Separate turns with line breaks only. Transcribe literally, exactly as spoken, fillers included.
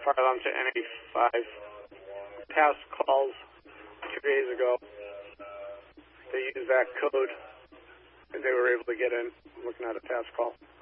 fire them to N eighty-five. Past calls two days ago, they used that code, and they were able to get in. I'm looking at a past call.